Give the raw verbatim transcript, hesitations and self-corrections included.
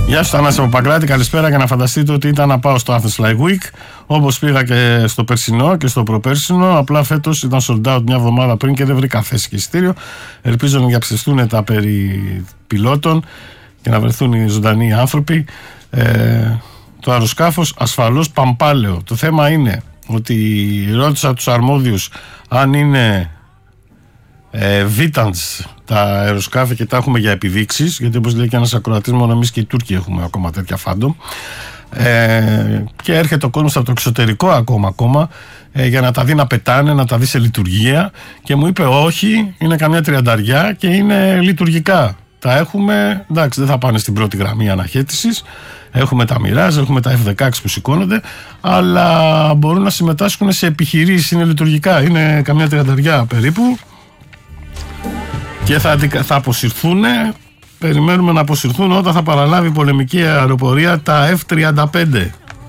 Γεια σου, Θανάση Παπακράτη, καλησπέρα. Και να φανταστείτε ότι ήταν να πάω στο Athens Fly Week, όπως πήγα και στο περσινό και στο προπέρσινο. Απλά φέτος ήταν sold out μια εβδομάδα πριν και δεν βρήκα θέση και εισιτήριο. Ελπίζω να διαψευστούν τα περί πιλότων και να βρεθούν οι ζωντανοί άνθρωποι. Ε, το αεροσκάφος ασφαλώς Παμπάλαιο. Το θέμα είναι ότι ρώτησα τους αρμόδιους αν είναι ε, Vitans τα αεροσκάφη και τα έχουμε για επιδείξεις, γιατί όπως λέει και ένας ακροατής, μόνο εμείς και οι Τούρκοι έχουμε ακόμα τέτοια Phantom, ε, και έρχεται ο κόσμος από το εξωτερικό ακόμα, ακόμα ε, για να τα δει να πετάνε, να τα δει σε λειτουργία, και μου είπε όχι, είναι καμιά τριανταριά και είναι λειτουργικά. Τα έχουμε, εντάξει, δεν θα πάνε στην πρώτη γραμμή αναχέτησης. Έχουμε τα Mirage, έχουμε τα εφ δεκαέξι που σηκώνονται, αλλά μπορούν να συμμετάσχουν σε επιχειρήσεις, είναι λειτουργικά. Είναι καμιά τριανταριά περίπου και θα, θα αποσυρθούν. Περιμένουμε να αποσυρθούν όταν θα παραλάβει η πολεμική αεροπορία τα εφ τριάντα πέντε.